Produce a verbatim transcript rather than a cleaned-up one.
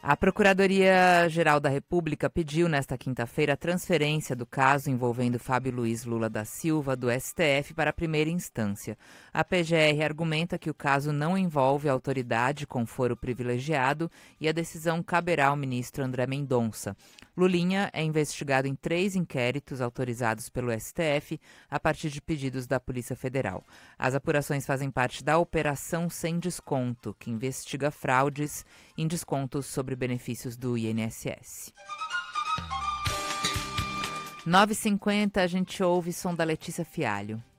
A Procuradoria-Geral da República pediu nesta quinta-feira a transferência do caso envolvendo Fábio Luiz Lula da Silva do S T F para a primeira instância. A P G R argumenta que o caso não envolve a autoridade com foro privilegiado e a decisão caberá ao ministro André Mendonça. Lulinha é investigado em três inquéritos autorizados pelo S T F a partir de pedidos da Polícia Federal. As apurações fazem parte da Operação Sem Desconto, que investiga fraudes em descontos sobre benefícios do I N S S. nove e cinquenta, a gente ouve som da Letícia Fialho.